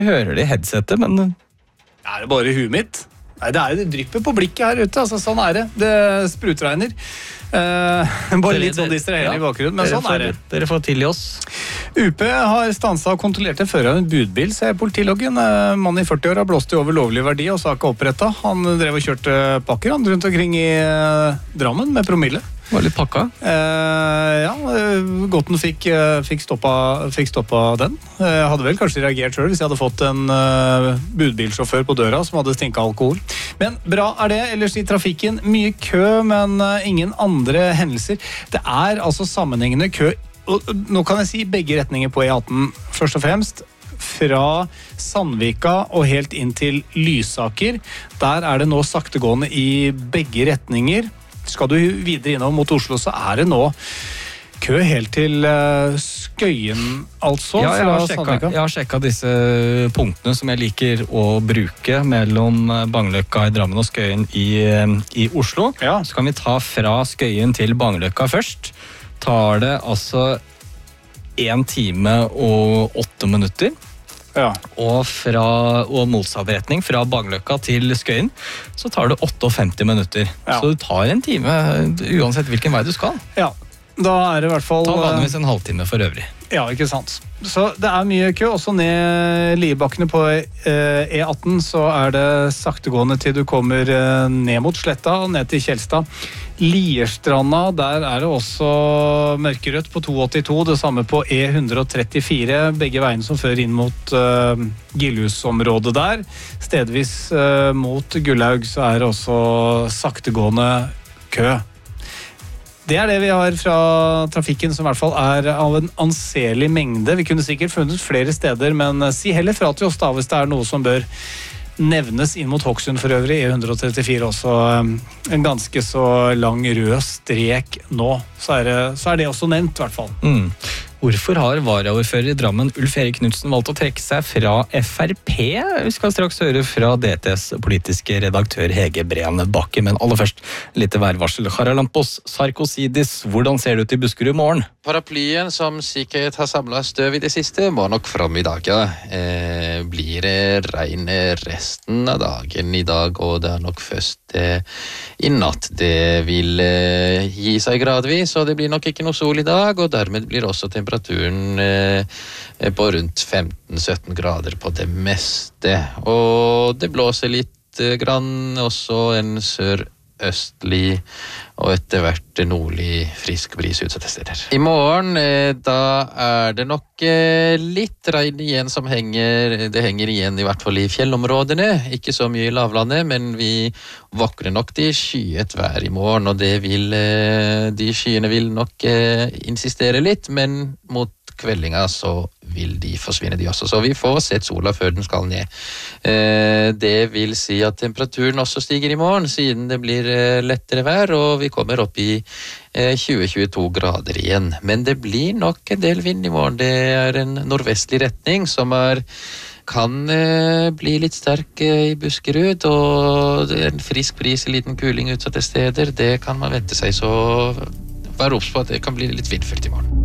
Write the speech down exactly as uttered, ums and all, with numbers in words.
Jeg hører det i headsetet, men... Er det bare huet mitt? Nei, det er det drypper på blikket her ute, altså sånn er det. Det sprutregner. Eh, bare litt sånn distraherende i bakgrunnen, men sånn er det. Dere får tilgi oss. U P har stanset og kontrollert en fører av en budbil, sier politiloggen. Eh, mann i førti år har blåst i over lovlig verdi og sak er opprettet. Han drev og kjørte pakker han, rundt omkring i eh, Drammen med promille. Var litt pakka. Eh, ja, godt den fikk, fikk, stoppa, fikk stoppa den. Jeg hadde vel kanskje reagert selv hvis jeg hadde fått en uh, budbilsjåfør på døra som hadde stinket alkohol. Men bra er det, ellers i trafikken. Mye kø, men uh, ingen andre hendelser. Det er altså sammenhengende kø, og nå kan jeg si begge retninger på E atten, først og fremst. Fra Sandvika og helt inn til Lysaker. Der er det nå saktegående i begge retninger. Skal du videre innover mot Oslo, så er det nå kø helt til uh, Skøyen, altså. Ja, jeg har, sjekket, jeg har sjekket disse punktene som jeg liker å bruke mellom Bangløkka i Drammen og Skøyen i, i Oslo. Ja. Så kan vi ta fra Skøyen til Bangløkka først. Tar det altså en time og åtte minutter. Ja. Og, fra, og motsatt retning fra Bangløkka til Skøyen så tar det femtiåtte minutter. Ja. Så det tar en time uansett hvilken vei du skal. Ja, da er det i hvert fall... Ta vanligvis en halvtime for øvrig. Ja, ikke sant. Så det er mye kø, også ned Liebakkene på E atten så er det saktegående til du kommer ned mot Sletta og ned til Kjelstad. Lierstranda, der er det også mørkerødt på to åttito, det samme på E trettifire, begge veiene som fører inn mot uh, Gillhus-området der. Stedvis uh, mot Gullaug så er det også saktegående kø. Det er det vi har fra trafikken som i hvert fall er av en anselig mengde. Vi kunne sikkert funnet flere steder, men si heller fra til oss da hvis det er noe som bør nevnes inn mot Hokksund for øvrig. E trettifire også en ganske så lang rød strek nå. Så er det, så er det også nevnt i hvert fall. Mm. Hvorfor har varaordfører i Drammen Ulf Erik Knudsen valgt å trekke seg fra F R P? Vi skal straks høre fra D T's politiske redaktør Hege Breen Bakke, men aller først litt værvarsel. Haralampos, Sarkosidis, hvordan ser det ut i Buskerud i morgen? Paraplyen som sikkert har samlet støv i det siste må nok fram i dag, ja. Eh, blir det regn resten av dagen i dag, og det er nok først eh, i natt det vil eh, gi seg gradvis, og det blir nok ikke noe sol i dag, og dermed blir også temperaturen eh, på rundt femten til sytten grader på det meste. Og det blåser litt eh, grann, også en sør-østlig og etter hvert nordlig frisk bris utsatte steder. I morgen eh, da er det nok eh, litt regn igjen som henger, det henger igjen i hvert fall i fjellområdene, ikke så mye i lavlandet, men vi våkner nok til skyet vær i morgen, og det vil, eh, de skyene vil nok eh, insistere litt, men mot kveldinga så vil de forsvinne de også, så vi får sett sola før den skal ned. Eh, det vil si at temperaturen også stiger i morgen, siden det blir eh, lettere vær, og vi kommer opp i eh, tjue til tjueto grader igjen. Men det blir nok en del vind i morgen. Det er en nordvestlig retning som er, kan eh, bli litt sterk eh, i Buskerud, og det er en frisk bris, en liten kuling utsatte steder. Det kan man vente seg, så vær obs på at det kan bli litt vindfullt i morgen.